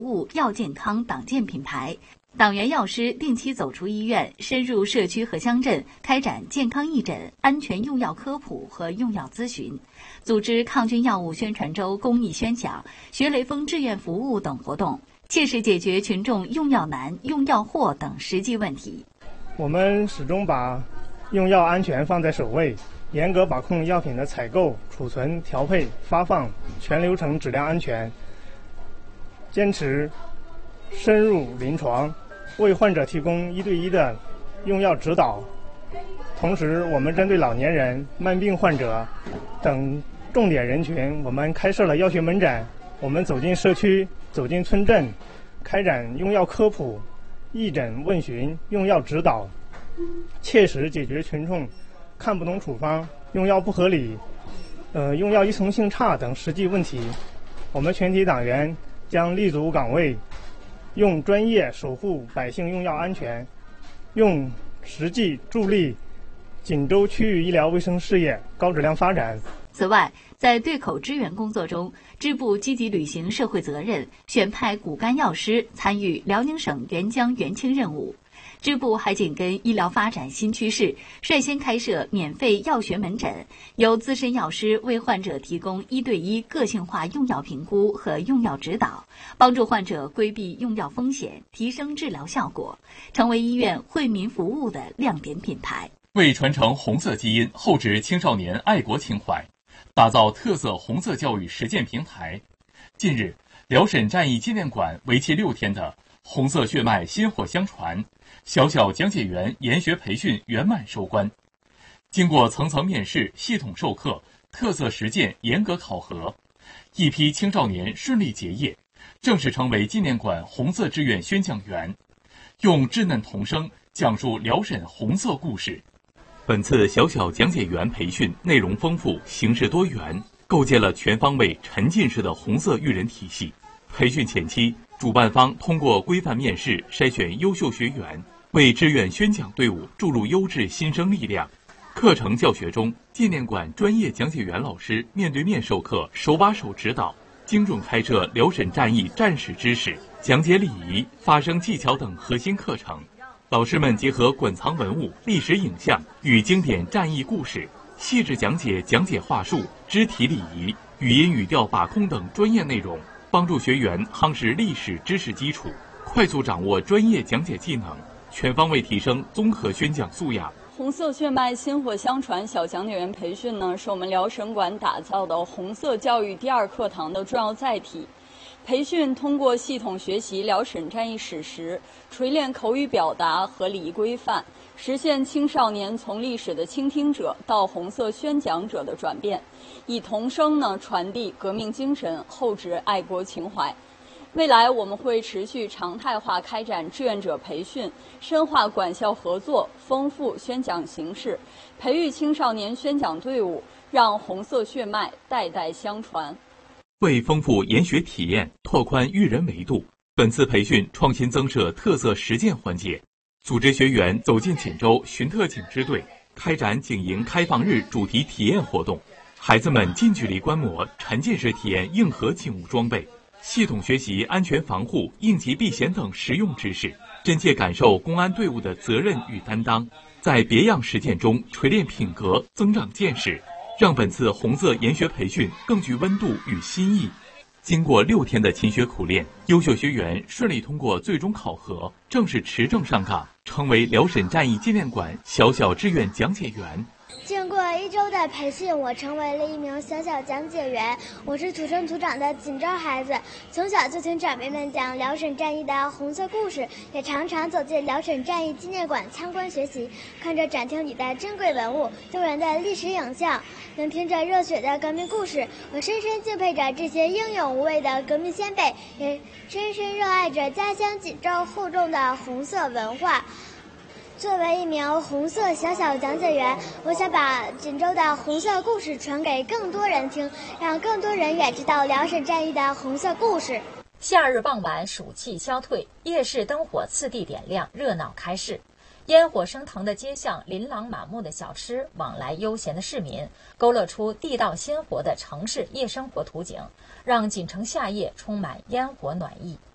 务药健康党建品牌。党员药师定期走出医院，深入社区和乡镇，开展健康义诊、安全用药科普和用药咨询，组织抗菌药物宣传周公益宣讲、学雷锋志愿服务等活动，切实解决群众用药难、用药货等实际问题。 我们始终把用药安全放在首位，严格把控药品的采购、储存、调配、发放全流程质量安全，坚持深入临床，为患者提供1对1的用药指导。同时，我们针对老年人、慢病患者等重点人群，我们开设了药学门诊。我们走进社区，走进村镇，开展用药科普、义诊问询、用药指导，切实解决群众看不懂处方、用药不合理、用药依从性差等实际问题。我们全体党员将立足岗位，用专业守护百姓用药安全，用实际助力锦州区域医疗卫生事业高质量发展。 此外，在对口支援工作中，支部积极履行社会责任，选派骨干药师参与辽宁省援疆援清任务。支部还紧跟医疗发展新趋势，率先开设免费药学门诊，由资深药师为患者提供1对1个性化用药评估和用药指导，帮助患者规避用药风险，提升治疗效果，成为医院惠民服务的亮点品牌。 为传承红色基因，厚植青少年爱国情怀，打造特色红色教育实践平台。近日，辽沈战役纪念馆为期6天的红色血脉薪火相传小小讲解员研学培训圆满收官。经过层层面试、系统授课、特色实践严格考核，一批青少年顺利结业，正式成为纪念馆红色志愿宣讲员，用稚嫩童声讲述辽沈红色故事。本次小小讲解员培训内容丰富，形式多元，构建了全方位沉浸式的红色育人体系。培训前期，主办方通过规范面试筛选优秀学员，为志愿宣讲队伍注入优质新生力量。课程教学中，纪念馆专业讲解员老师面对面授课，手把手指导，精准开设辽沈战役战史知识、讲解礼仪、发声技巧等核心课程。老师们结合馆藏文物、历史影像与经典战役故事，细致讲解讲解话术、肢体礼仪、语音语调把控等专业内容，帮助学员夯实历史知识基础，快速掌握专业讲解技能，全方位提升综合宣讲素养。 红色血脉薪火相传小讲解员培训呢，是我们辽沈馆打造的红色教育第2课堂的重要载体。培训通过系统学习辽沈战役史实，锤炼口语表达和礼仪规范，实现青少年从历史的倾听者到红色宣讲者的转变，以童声呢传递革命精神，厚植爱国情怀。未来我们会持续常态化开展志愿者培训，深化管校合作，丰富宣讲形式，培育青少年宣讲队伍，让红色血脉代代相传。 为丰富研学体验，拓宽育人维度，本次培训创新增设特色实践环节，组织学员走进锦州巡特警支队，开展警营开放日主题体验活动。孩子们近距离观摩、沉浸式体验硬核警务装备，系统学习安全防护、应急避险等实用知识，真切感受公安队伍的责任与担当，在别样实践中锤炼品格、增长见识，让本次红色研学培训更具温度与新意。经过6天的勤学苦练，优秀学员顺利通过最终考核，正式持证上岗，成为辽沈战役纪念馆小小志愿讲解员。 经过1周的培训，我成为了一名小小讲解员。我是土生土长的锦州孩子，从小就听长辈们讲辽沈战役的红色故事，也常常走进辽沈战役纪念馆参观学习，看着展厅里的珍贵文物、动人的历史影像，聆听着热血的革命故事。我深深敬佩着这些英勇无畏的革命先辈，也深深热爱着家乡锦州厚重的红色文化。作为一名红色小小讲解员，我想把锦州的红色故事传给更多人听，让更多人也知道辽沈战役的红色故事。 夏日傍晚，暑气消退，夜市灯火次第点亮，热闹开市。烟火升腾的街巷，琳琅满目的小吃，往来悠闲的市民，勾勒出地道鲜活的城市夜生活图景，让锦城夏夜充满烟火暖意。